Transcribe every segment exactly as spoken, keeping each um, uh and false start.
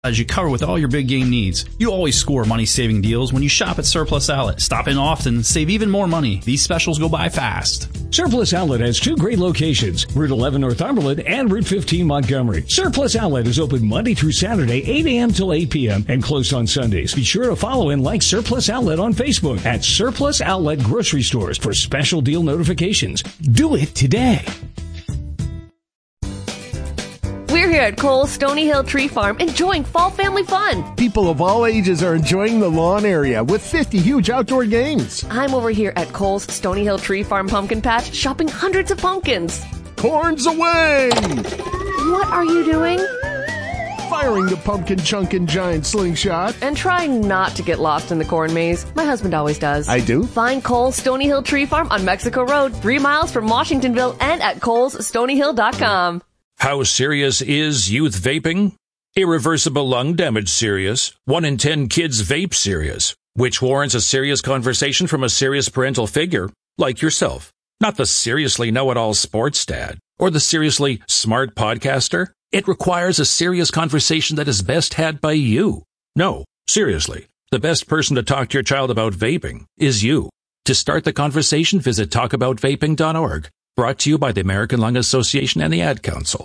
As you cover with all your big game needs. You always score money-saving deals when you shop at Surplus Outlet. Stop in often and save even more money. These specials go by fast. Surplus Outlet has two great locations, Route eleven Northumberland and Route fifteen Montgomery. Surplus Outlet is open Monday through Saturday, eight a.m. till eight p.m. and closed on Sundays. Be sure to follow and like Surplus Outlet on Facebook at Surplus Outlet Grocery Stores for special deal notifications. Do it today. We're here at Cole's Stony Hill Tree Farm enjoying fall family fun. People of all ages are enjoying the lawn area with fifty huge outdoor games. I'm over here at Cole's Stony Hill Tree Farm Pumpkin Patch shopping hundreds of pumpkins. Corn's away! What are you doing? Firing the pumpkin chunkin' giant slingshot. And trying not to get lost in the corn maze. My husband always does. I do? Find Cole's Stony Hill Tree Farm on Mexico Road, three miles from Washingtonville and at coles stony hill dot com. How serious is youth vaping? Irreversible lung damage serious. One in ten kids vape serious, which warrants a serious conversation from a serious parental figure like yourself. Not the seriously know-it-all sports dad or the seriously smart podcaster. It requires a serious conversation that is best had by you. No, seriously, the best person to talk to your child about vaping is you. To start the conversation, visit talk about vaping dot org. Brought to you by the American Lung Association and the Ad Council.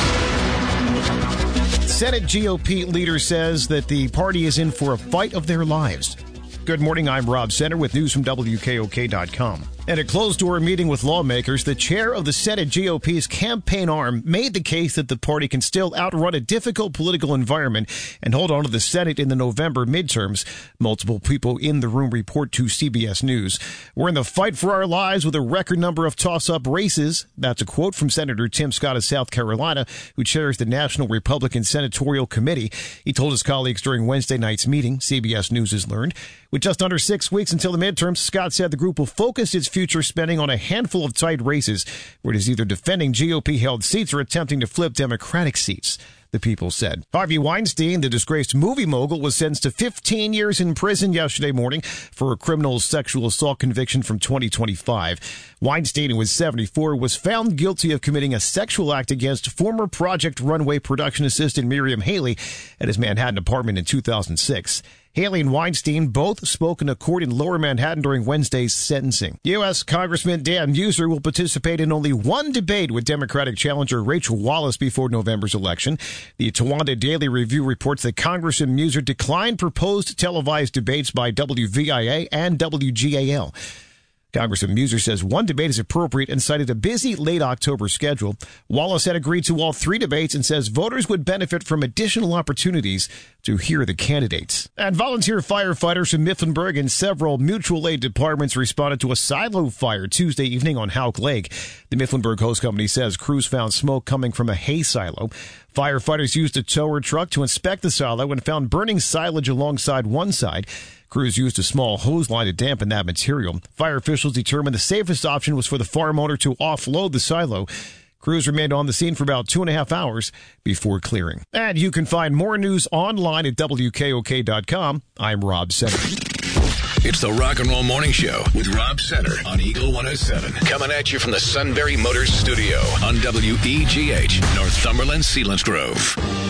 Senate G O P leader says that the party is in for a fight of their lives. Good morning, I'm Rob Center with news from W K O K dot com. In a closed-door meeting with lawmakers, the chair of the Senate G O P's campaign arm made the case that the party can still outrun a difficult political environment and hold on to the Senate in the November midterms. Multiple people in the room report to C B S News. We're in the fight for our lives with a record number of toss-up races. That's a quote from Senator Tim Scott of South Carolina, who chairs the National Republican Senatorial Committee. He told his colleagues during Wednesday night's meeting, C B S News has learned. With just under six weeks until the midterms, Scott said the group will focus its future spending on a handful of tight races where it is either defending G O P-held seats or attempting to flip Democratic seats, the people said. Harvey Weinstein, the disgraced movie mogul, was sentenced to fifteen years in prison yesterday morning for a criminal sexual assault conviction from twenty twenty-five. Weinstein, who was seventy-four, was found guilty of committing a sexual act against former Project Runway production assistant Miriam Haley at his Manhattan apartment in two thousand six. Haley and Weinstein both spoke in a court in Lower Manhattan during Wednesday's sentencing. U S. Congressman Dan Mueser will participate in only one debate with Democratic challenger Rachel Wallace before November's election. The Towanda Daily Review reports that Congressman Mueser declined proposed televised debates by W V I A and W G A L. Congressman Mueser says one debate is appropriate and cited a busy late October schedule. Wallace had agreed to all three debates and says voters would benefit from additional opportunities to hear the candidates. And volunteer firefighters from Mifflinburg and several mutual aid departments responded to a silo fire Tuesday evening on Houck Lake. The Mifflinburg Hose Company says crews found smoke coming from a hay silo. Firefighters used a tower truck to inspect the silo and found burning silage alongside one side. Crews used a small hose line to dampen that material. Fire officials determined the safest option was for the farm owner to offload the silo. Crews remained on the scene for about two and a half hours before clearing. And you can find more news online at W K O K dot com. I'm Rob Center. It's the Rock and Roll Morning Show with Rob Center on Eagle one oh seven. Coming at you from the Sunbury Motors Studio on W E G H, Northumberland, Selinsgrove.